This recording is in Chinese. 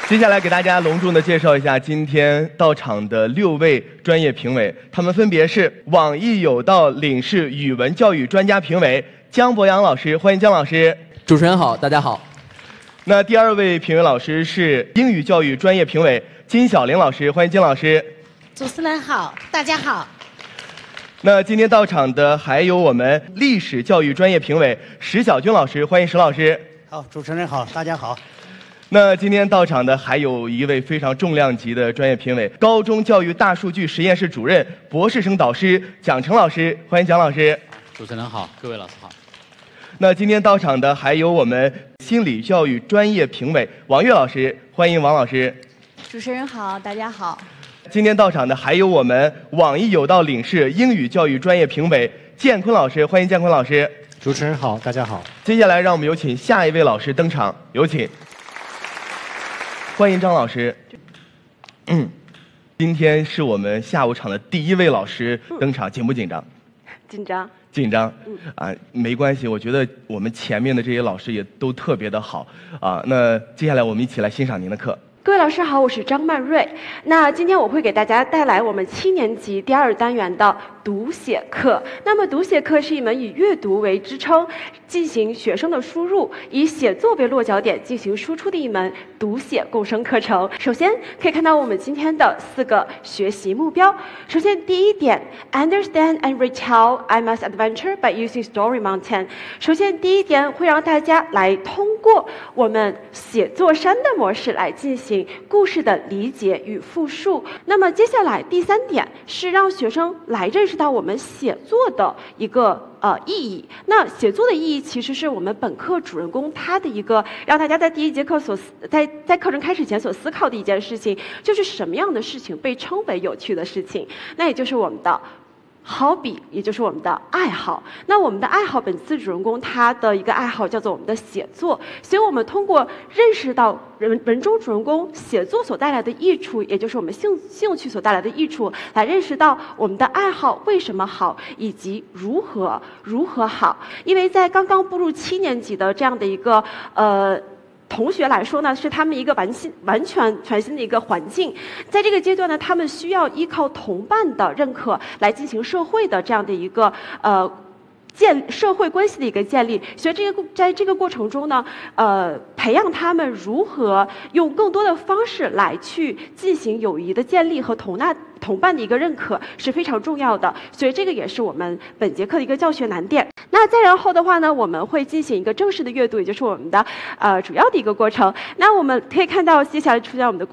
接下来给大家隆重的介绍一下今天到场的6位专业评委，他们分别是网易有道领事语文教育专家评委姜博洋老师，欢迎姜老师。 主持人好，大家好。 那第2位评委老师是英语教育专业评委金晓玲老师，欢迎金老师。 主持人好，大家好。 那今天到场的还有我们历史教育专业评委石小军老师，欢迎石老师。 好，主持人好，大家好。 那今天到场的还有一位非常重量级的专业评委，高中教育大数据实验室主任、博士生导师蒋成老师，欢迎蒋老师。 主持人好，各位老师好。 那今天到场的还有我们心理教育专业评委王悦老师，欢迎王老师。 主持人好，大家好。 今天到场的还有我们网易有道领事英语教育专业评委建坤老师，欢迎建坤老师。 主持人好，大家好。 接下来让我们有请下一位老师登场，有请。欢迎张老师。今天是我们下午场的第1位老师登场，紧不紧张？ 紧张。 紧张。没关系，我觉得我们前面的这些老师也都特别的好啊。那接下来我们一起来欣赏您的课。 各位老师好，我是张曼瑞。那今天我会给大家带来我们7年级第2单元的读写课。那么读写课是一门以阅读为支撑，进行学生的输入，以写作为落脚点进行输出的一门读写共生课程。首先可以看到我们今天的4个学习目标。首先第1点 ，Understand and retell I must adventure by using story mountain。首先第1点会让大家来通过我们写作山的模式来进行故事的理解与复述。那么接下来第3点是让学生来认识到我们写作的一个意义。那写作的意义其实是我们本课主人公他的一个让大家在第1节课在课程开始前所思考的一件事情，就是什么样的事情被称为有趣的事情，那也就是我们的hobby， 也就是我们的爱好。那我们的爱好，本次主人公他的一个爱好叫做我们的写作，所以我们通过认识到文中主人公写作所带来的益处，也就是我们兴趣所带来的益处，来认识到我们的爱好为什么好，以及如何好。因为在刚刚步入7年级的这样的一个同学来说呢，是他们一个完全全新的一个环境。在这个阶段呢，他们需要依靠同伴的认可来进行社会的这样的一个社会关系的一个建立。所以在这个过程中呢，培养他们如何用更多的方式来去进行友谊的建立和同伴的一个认可是非常重要的。所以这个也是我们本节课的一个教学难点。那再然后的话呢，我们会进行一个正式的阅读，也就是我们的主要的一个过程。那我们可以看到接下来出现我们的